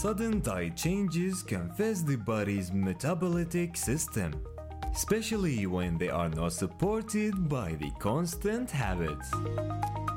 Sudden diet changes can affect the body's metabolic system, especially when they are not supported by the constant habits.